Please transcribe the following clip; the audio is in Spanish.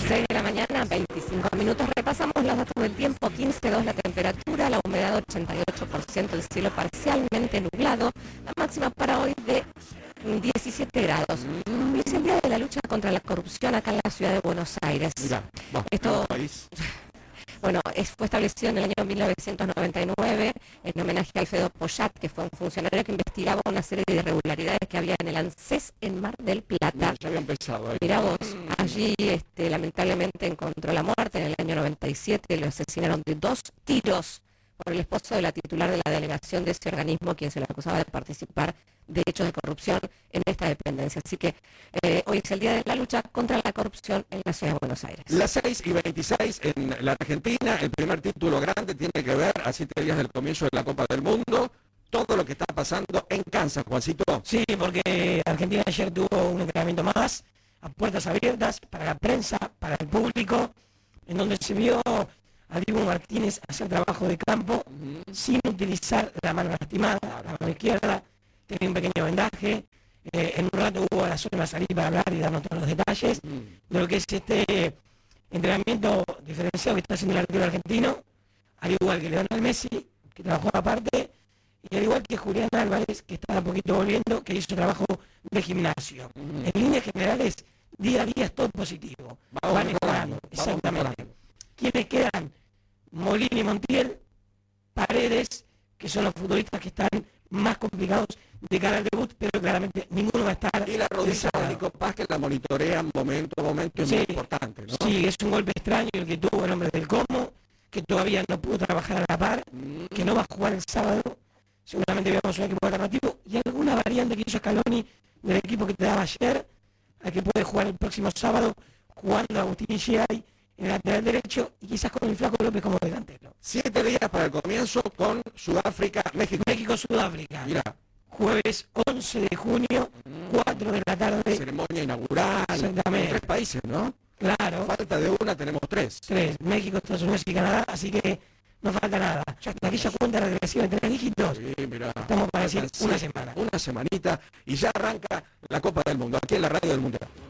6 de la mañana, 25 minutos. Repasamos los datos del tiempo. 15,2 la temperatura, la humedad 88%, el cielo parcialmente nublado. La máxima para hoy de 17 grados. Hoy es el día de la lucha contra la corrupción acá en la ciudad de Buenos Aires. Mirá, esto país. Bueno, fue establecido en el año 1999 en homenaje a Alfredo Poyat, que fue un funcionario que investigaba una serie de irregularidades que había en el ANSES en Mar del Plata. Ya había empezado ahí. Mirá vos, allí lamentablemente encontró la muerte en el año 97, lo asesinaron de 2 tiros por el esposo de la titular de la delegación de ese organismo, quien se le acusaba de participar de hechos de corrupción en esta dependencia. Así que hoy es el día de la lucha contra la corrupción en la ciudad de Buenos Aires. Las 6:26 en la Argentina, el primer título grande tiene que ver a 7 días del comienzo de la Copa del Mundo, todo lo que está pasando en Kansas, Juancito. Sí, porque Argentina ayer tuvo un entrenamiento más, a puertas abiertas, para la prensa, para el público, en donde se vio a Dibu Martínez hacer trabajo de campo sin utilizar la mano lastimada, la mano izquierda, tenía un pequeño vendaje. En un rato hubo a la zona salir para hablar y darnos todos los detalles de lo que es este entrenamiento diferenciado que está haciendo el arquero argentino, al igual que Lionel Messi, que trabajó aparte, y al igual que Julián Álvarez, que está un poquito volviendo, que hizo trabajo de gimnasio. En líneas generales, día a día es todo positivo. Van mejorando, exactamente. ¿Quiénes quedan? Molina y Montiel, Paredes, que son los futbolistas que están más complicados de cara al debut, pero claramente ninguno va a estar. Y la rodilla de Nico Paz, que la monitorean momento a momento, es muy importante, ¿no? Sí, es un golpe extraño el que tuvo el hombre del Como, que todavía no pudo trabajar a la par, que no va a jugar el sábado. Seguramente veamos un equipo alternativo y alguna variante que hizo Scaloni del equipo que te daba ayer, al que puede jugar el próximo sábado, jugando a Agustín Giai en el lateral derecho y quizás con el Flaco López como delantero. 7 días para el comienzo con Sudáfrica, México. México-Sudáfrica. Mira. Jueves 11 de junio, 4 de la tarde. Ceremonia inaugural. Exactamente. 3 países, ¿no? Claro. Falta de una, tenemos 3. 3, México, Estados Unidos y Canadá, así que no falta nada. Ya está aquella cuenta regresiva de 3 dígitos. Sí, mirá. Estamos para decir una semana. Una semanita y ya arranca la Copa del Mundo, aquí en la Radio del Mundial.